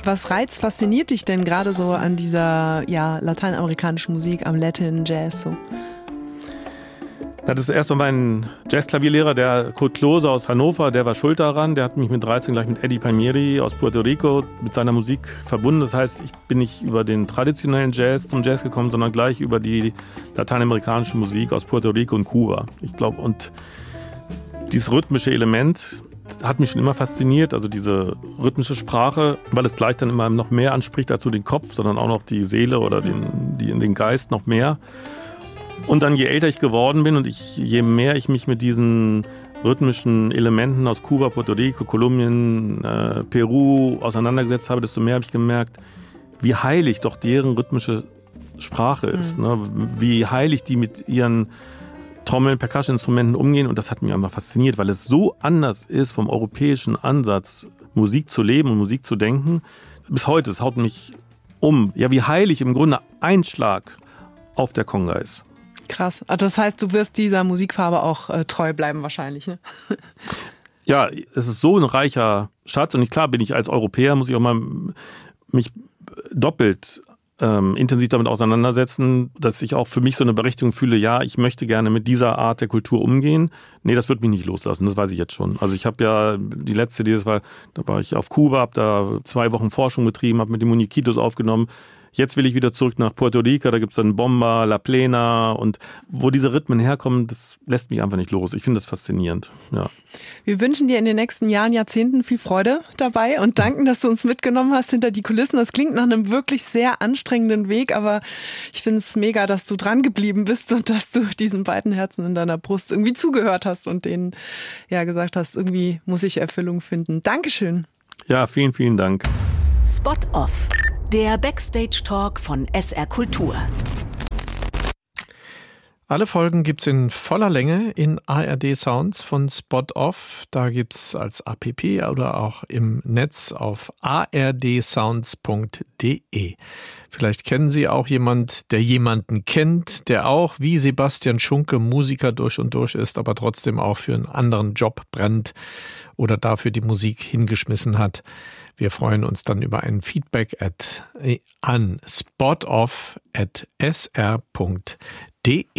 Was fasziniert dich denn gerade so an dieser lateinamerikanischen Musik, am Latin Jazz so? Das ist erstmal mein Jazzklavierlehrer, der Kurt Klose aus Hannover, der war schuld daran. Der hat mich mit 13 gleich mit Eddie Palmieri aus Puerto Rico mit seiner Musik verbunden. Das heißt, ich bin nicht über den traditionellen Jazz zum Jazz gekommen, sondern gleich über die lateinamerikanische Musik aus Puerto Rico und Kuba. Ich glaube, und dieses rhythmische Element hat mich schon immer fasziniert, also diese rhythmische Sprache, weil es gleich dann immer noch mehr anspricht als nur den Kopf, sondern auch noch die Seele oder den Geist noch mehr. Und dann, je älter ich geworden bin und je mehr ich mich mit diesen rhythmischen Elementen aus Kuba, Puerto Rico, Kolumbien, Peru auseinandergesetzt habe, desto mehr habe ich gemerkt, wie heilig doch deren rhythmische Sprache ist. Ne? Wie heilig die mit ihren Trommeln, Percussion-Instrumenten umgehen. Und das hat mich einfach fasziniert, weil es so anders ist vom europäischen Ansatz, Musik zu leben und Musik zu denken. Bis heute, es haut mich um. Ja, wie heilig im Grunde ein Schlag auf der Conga ist. Krass. Also das heißt, du wirst dieser Musikfarbe auch treu bleiben wahrscheinlich, ne? Ja, es ist so ein reicher Schatz. Und klar bin ich als Europäer, muss ich auch mal mich doppelt intensiv damit auseinandersetzen, dass ich auch für mich so eine Berechtigung fühle, ja, ich möchte gerne mit dieser Art der Kultur umgehen. Nee, das wird mich nicht loslassen, das weiß ich jetzt schon. Also ich habe ja die letzte, da war ich auf Kuba, habe da 2 Wochen Forschung betrieben, habe mit den Muñequitos aufgenommen. Jetzt will ich wieder zurück nach Puerto Rico, da gibt's dann Bomba, La Plena und wo diese Rhythmen herkommen, das lässt mich einfach nicht los. Ich finde das faszinierend, ja. Wir wünschen dir in den nächsten Jahren, Jahrzehnten viel Freude dabei und danken, dass du uns mitgenommen hast hinter die Kulissen. Das klingt nach einem wirklich sehr anstrengenden Weg, aber ich finde es mega, dass du dran geblieben bist und dass du diesen beiden Herzen in deiner Brust irgendwie zugehört hast und denen ja gesagt hast, irgendwie muss ich Erfüllung finden. Dankeschön. Ja, vielen, vielen Dank. Spot Off. Der Backstage-Talk von SR Kultur. Alle Folgen gibt's in voller Länge in ARD Sounds von Spot Off. Da gibt's als App oder auch im Netz auf ardsounds.de. Vielleicht kennen Sie auch jemand, der jemanden kennt, der auch wie Sebastian Schunke Musiker durch und durch ist, aber trotzdem auch für einen anderen Job brennt oder dafür die Musik hingeschmissen hat. Wir freuen uns dann über ein Feedback an spotoff@sr.de.